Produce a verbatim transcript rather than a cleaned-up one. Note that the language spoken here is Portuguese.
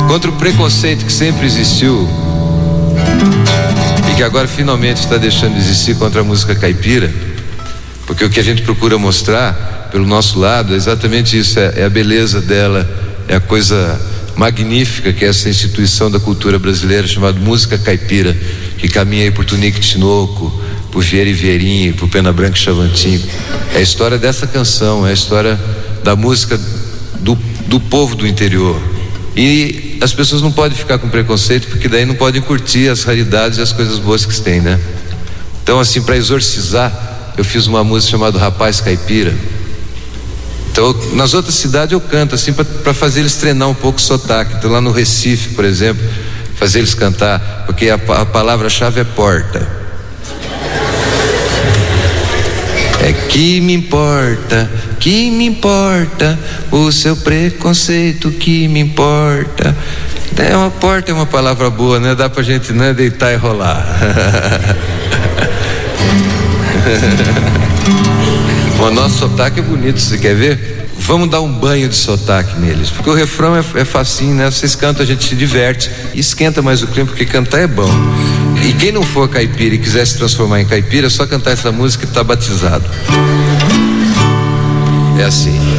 contra o preconceito que sempre existiu e que agora finalmente está deixando de existir contra a música caipira, porque o que a gente procura mostrar pelo nosso lado é exatamente isso, é, é a beleza dela, é a coisa magnífica que é essa instituição da cultura brasileira chamada música caipira, que caminha aí por Tunique Tinoco, por Vieira e Vieirinha, por Pena Branca e Chavantinho. É a história dessa canção, é a história da música do, do povo do interior. E as pessoas não podem ficar com preconceito, porque daí não podem curtir as raridades e as coisas boas que tem, né? Então, assim, para exorcizar, eu fiz uma música chamada Rapaz Caipira. Então, nas outras cidades eu canto assim para fazer eles treinar um pouco o sotaque. Então, lá no Recife, por exemplo, fazer eles cantar, porque a, a palavra-chave é porta. É que me importa, que me importa, o seu preconceito que me importa. É uma porta, é uma palavra boa, né? Dá pra gente, né, deitar e rolar. O nosso sotaque é bonito, você quer ver? Vamos dar um banho de sotaque neles, porque o refrão é, é facinho, né? Vocês cantam, a gente se diverte, esquenta mais o clima, porque cantar é bom. E quem não for caipira e quiser se transformar em caipira, é só cantar essa música e tá batizado. É assim.